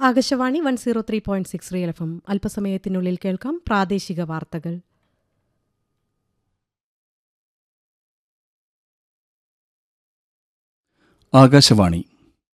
Akashvani 103.6 real F M. അല്പസമയത്തിനുള്ളിൽ കേൾക്കാം പ്രാദേശിക വാർത്തകൾ. ആകാശവാണി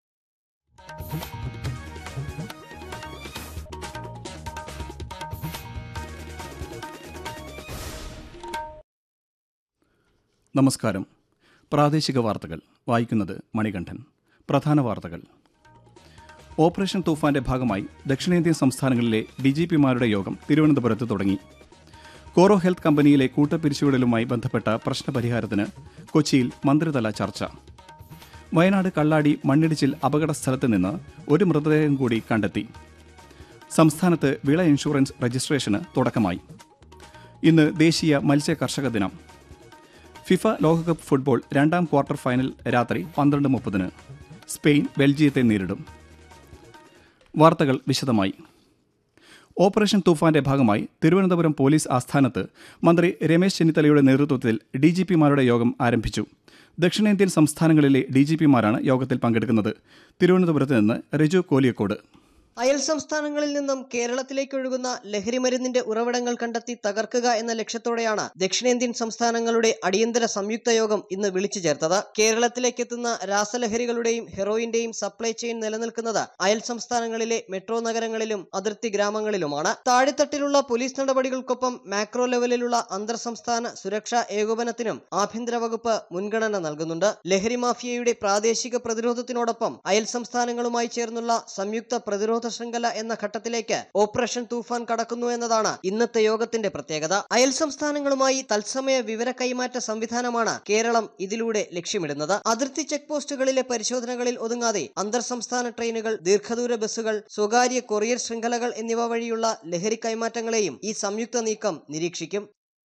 നമസ്കാരം. പ്രാദേശിക വാർത്തകൾ വായിക്കുന്നത് മണികണ്ഠൻ. പ്രധാന വാർത്തകൾ. ഓപ്പറേഷൻ തൂഫാന്റെ ഭാഗമായി ദക്ഷിണേന്ത്യൻ സംസ്ഥാനങ്ങളിലെ ഡിജിപിമാരുടെ യോഗം തിരുവനന്തപുരത്ത് തുടങ്ങി. കോറോ ഹെൽത്ത് കമ്പനിയിലെ കൂട്ടപ്പിരിച്ചുവിടലുമായി ബന്ധപ്പെട്ട പ്രശ്നപരിഹാരത്തിന് കൊച്ചിയിൽ മന്ത്രിതല ചർച്ച. വയനാട് കള്ളാടി മണ്ണിടിച്ചിൽ അപകട സ്ഥലത്ത് നിന്ന് ഒരു മൃതദേഹം കൂടി കണ്ടെത്തി. സംസ്ഥാനത്ത് വിള ഇൻഷുറൻസ് രജിസ്ട്രേഷന് തുടക്കമായി. ഇന്ന് ദേശീയ മത്സ്യ കർഷക ദിനം. ഫിഫ ലോകകപ്പ് ഫുട്ബോൾ രണ്ടാം ക്വാർട്ടർ ഫൈനൽ രാത്രി 12:30. സ്പെയിൻ ബെൽജിയത്തെ നേരിടും. വാർത്തകൾ വിശദമായി. ഓപ്പറേഷൻ തൂഫാന്റെ ഭാഗമായി തിരുവനന്തപുരം പോലീസ് ആസ്ഥാനത്ത് മന്ത്രി രമേശ് ചെന്നിത്തലയുടെ നേതൃത്വത്തിൽ ഡിജിപിമാരുടെ യോഗം ആരംഭിച്ചു. ദക്ഷിണേന്ത്യൻ സംസ്ഥാനങ്ങളിലെ ഡിജിപിമാരാണ് യോഗത്തിൽ പങ്കെടുക്കുന്നത്. തിരുവനന്തപുരത്ത് നിന്ന് റിജു കോലിയക്കോട്. അയൽ സംസ്ഥാനങ്ങളിൽ നിന്നും കേരളത്തിലേക്ക് ഒഴുകുന്ന ലഹരിമരുന്നിന്റെ ഉറവിടങ്ങൾ കണ്ടെത്തി തകർക്കുക എന്ന ലക്ഷ്യത്തോടെയാണ് ദക്ഷിണേന്ത്യൻ സംസ്ഥാനങ്ങളുടെ അടിയന്തര സംയുക്ത യോഗം ഇന്ന് വിളിച്ചു ചേർത്തത്. കേരളത്തിലേക്ക് എത്തുന്ന രാസലഹരികളുടെയും ഹെറോയിന്റെയും സപ്ലൈ ചെയിൻ നിലനിൽക്കുന്നത് അയൽ സംസ്ഥാനങ്ങളിലെ മെട്രോ നഗരങ്ങളിലും അതിർത്തി ഗ്രാമങ്ങളിലുമാണ്. താഴെത്തട്ടിലുള്ള പോലീസ് നടപടികൾക്കൊപ്പം മാക്രോ ലെവലിലുള്ള അന്തർ സംസ്ഥാന സുരക്ഷാ ഏകോപനത്തിനും ആഭ്യന്തര വകുപ്പ് മുൻഗണന നൽകുന്നുണ്ട്. ലഹരി മാഫിയയുടെ പ്രാദേശിക പ്രതിരോധത്തിനോടൊപ്പം അയൽ സംസ്ഥാനങ്ങളുമായി ചേർന്നുള്ള സംയുക്ത പ്രതിരോധ ശൃംഖല എന്ന ഘട്ടത്തിലേക്ക് ഓപ്പറേഷൻ തൂഫാൻ കടക്കുന്നു എന്നതാണ് ഇന്നത്തെ യോഗത്തിന്റെ പ്രത്യേകത. അയൽ സംസ്ഥാനങ്ങളുമായി തത്സമയ വിവര കൈമാറ്റ സംവിധാനമാണ് കേരളം ഇതിലൂടെ ലക്ഷ്യമിടുന്നത്. അതിർത്തി ചെക്ക് പോസ്റ്റുകളിലെ പരിശോധനകളിൽ ഒതുങ്ങാതെ അന്തർ സംസ്ഥാന ട്രെയിനുകൾ, ദീർഘദൂര ബസ്സുകൾ, സ്വകാര്യ കൊറിയർ ശൃംഖലകൾ എന്നിവ വഴിയുള്ള ലഹരി കൈമാറ്റങ്ങളെയും ഈ സംയുക്ത നീക്കം നിരീക്ഷിക്കും.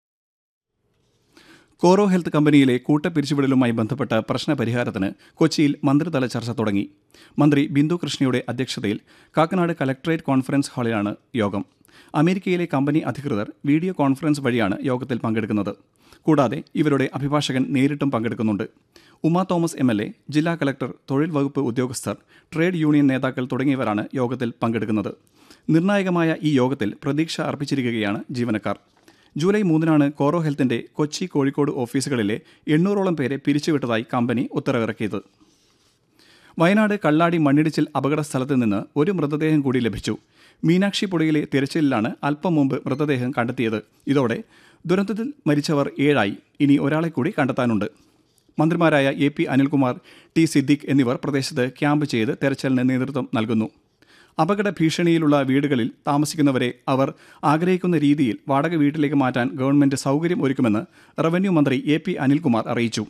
കോറോ ഹെൽത്ത് കമ്പനിയിലെ കൂട്ടപ്പിരിച്ചുവിടലുമായി ബന്ധപ്പെട്ട പ്രശ്നപരിഹാരത്തിന് കൊച്ചിയിൽ മന്ത്രിതല ചർച്ച തുടങ്ങി. മന്ത്രി ബിന്ദു കൃഷ്ണയുടെ അധ്യക്ഷതയിൽ കാക്കനാട് കലക്ടറേറ്റ് കോൺഫറൻസ് ഹാളിലാണ് യോഗം. അമേരിക്കയിലെ കമ്പനി അധികൃതർ വീഡിയോ കോൺഫറൻസ് വഴിയാണ് യോഗത്തിൽ പങ്കെടുക്കുന്നത്. കൂടാതെ ഇവരുടെ അഭിഭാഷകൻ നേരിട്ടും പങ്കെടുക്കുന്നുണ്ട്. ഉമാ തോമസ് MLA, ജില്ലാ കലക്ടർ, തൊഴിൽ വകുപ്പ് ഉദ്യോഗസ്ഥർ, ട്രേഡ് യൂണിയൻ നേതാക്കൾ തുടങ്ങിയവരാണ് യോഗത്തിൽ പങ്കെടുക്കുന്നത്. നിർണായകമായ ഈ യോഗത്തിൽ പ്രതീക്ഷ അർപ്പിച്ചിരിക്കുകയാണ് ജീവനക്കാർ. ജൂലൈ 3 കോറോ ഹെൽത്തിന്റെ കൊച്ചി, കോഴിക്കോട് ഓഫീസുകളിലെ 800ഓളം പേരെ പിരിച്ചുവിട്ടതായി കമ്പനി ഉത്തരവിറക്കിയത്. വയനാട് കള്ളാടി മണ്ണിടിച്ചിൽ അപകട സ്ഥലത്ത് നിന്ന് ഒരു മൃതദേഹം കൂടി ലഭിച്ചു. മീനാക്ഷി പുഴയിലെ തിരച്ചിലിലാണ് അല്പം മുമ്പ് മൃതദേഹം കണ്ടെത്തിയത്. ഇതോടെ ദുരന്തത്തിൽ മരിച്ചവർ 7 ഇനി ഒരാളെ കൂടി കണ്ടെത്താനുണ്ട്. മന്ത്രിമാരായ AP അനിൽകുമാർ, T സിദ്ദിഖ് എന്നിവർ പ്രദേശത്ത് ക്യാമ്പ് ചെയ്ത് തെരച്ചിലിന് നേതൃത്വം നൽകുന്നു. അപകട ഭീഷണിയിലുള്ള വീടുകളിൽ താമസിക്കുന്നവരെ അവർ ആഗ്രഹിക്കുന്ന രീതിയിൽ വാടക വീട്ടിലേക്ക് മാറ്റാൻ ഗവൺമെന്റ് സൗകര്യം ഒരുക്കുമെന്ന് റവന്യൂ മന്ത്രി AP അനിൽകുമാർ അറിയിച്ചു.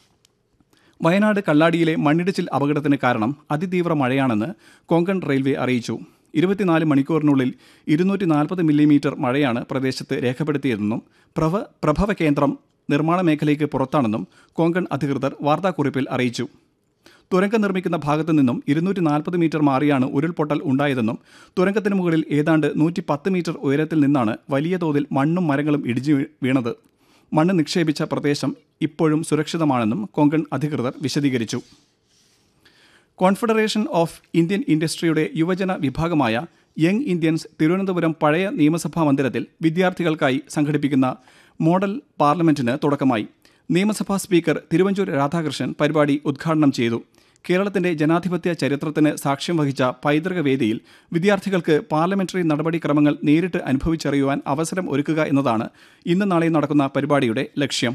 വയനാട് കള്ളാടിയിലെ മണ്ണിടിച്ചിൽ അപകടത്തിന് കാരണം അതിതീവ്ര മഴയാണെന്ന് കൊങ്കൺ റെയിൽവേ അറിയിച്ചു. 24 മണിക്കൂറിനുള്ളിൽ 240 മില്ലിമീറ്റർ മഴയാണ് പ്രദേശത്ത് രേഖപ്പെടുത്തിയതെന്നും പ്രഭവ കേന്ദ്രം നിർമ്മാണ മേഖലയ്ക്ക് പുറത്താണെന്നും കൊങ്കൺ അധികൃതർ വാർത്താക്കുറിപ്പിൽ അറിയിച്ചു. തുരങ്കം നിർമ്മിക്കുന്ന ഭാഗത്തു നിന്നും 240 മീറ്റർ മാറിയാണ് ഉരുൾപൊട്ടൽ ഉണ്ടായതെന്നും തുരങ്കത്തിന് മുകളിൽ ഏതാണ്ട് 110 മീറ്റർ ഉയരത്തിൽ നിന്നാണ് വലിയ തോതിൽ മണ്ണും മരങ്ങളും ഇടിഞ്ഞു വീണത്. മണ്ണ് നിക്ഷേപിച്ച പ്രദേശം ഇപ്പോഴും സുരക്ഷിതമാണെന്നും കൊങ്കൺ അധികൃതർ വിശദീകരിച്ചു. കോൺഫെഡറേഷൻ ഓഫ് ഇന്ത്യൻ ഇൻഡസ്ട്രിയുടെ യുവജന വിഭാഗമായ യങ് ഇന്ത്യൻസ് തിരുവനന്തപുരം പഴയ നിയമസഭാ മന്ദിരത്തിൽ വിദ്യാർത്ഥികൾക്കായി സംഘടിപ്പിക്കുന്ന മോഡൽ പാർലമെന്റിന് തുടക്കമായി. നിയമസഭാ സ്പീക്കർ തിരുവഞ്ചൂർ രാധാകൃഷ്ണൻ പരിപാടി ഉദ്ഘാടനം ചെയ്തു. കേരളത്തിന്റെ ജനാധിപത്യ ചരിത്രത്തിന് സാക്ഷ്യം വഹിച്ച പൈതൃക വേദിയിൽ വിദ്യാർത്ഥികൾക്ക് പാർലമെന്ററി നടപടിക്രമങ്ങൾ നേരിട്ട് അനുഭവിച്ചറിയുവാൻ അവസരം ഒരുക്കുക എന്നതാണ് ഇന്ന് നാളെ നടക്കുന്ന പരിപാടിയുടെ ലക്ഷ്യം.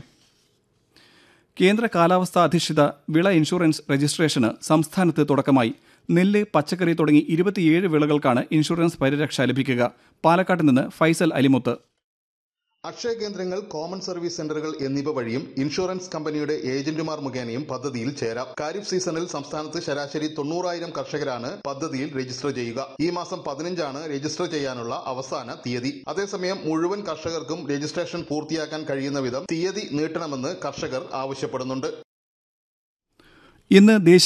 കേന്ദ്ര കാലാവസ്ഥാ അധിഷ്ഠിത വിള ഇൻഷുറൻസ് രജിസ്ട്രേഷന് സംസ്ഥാനത്ത് തുടക്കമായി. നെല്ല്, പച്ചക്കറി തുടങ്ങി 27 വിളകൾക്കാണ് ഇൻഷുറൻസ് പരിരക്ഷ ലഭിക്കുക. പാലക്കാട്ട് നിന്ന് ഫൈസൽ അലിമുത്ത്. അക്ഷയ കേന്ദ്രങ്ങൾ, കോമൺ സർവീസ് സെന്ററുകൾ എന്നിവ വഴിയും ഇൻഷുറൻസ് കമ്പനിയുടെ ഏജന്റുമാർ മുഖേനയും പദ്ധതിയിൽ ചേരാം. ഖാരിഫ് സീസണിൽ സംസ്ഥാനത്ത് ശരാശരി 90,000 കർഷകരാണ് പദ്ധതിയിൽ രജിസ്റ്റർ ചെയ്യുക. ഈ മാസം 15 രജിസ്റ്റർ ചെയ്യാനുള്ള അവസാന തീയതി. അതേസമയം മുഴുവൻ കർഷകർക്കും രജിസ്ട്രേഷൻ പൂർത്തിയാക്കാൻ കഴിയുന്ന വിധം തീയതി നീട്ടണമെന്ന് കർഷകർ ആവശ്യപ്പെടുന്നുണ്ട്. ഇന്ന് ദേശീയ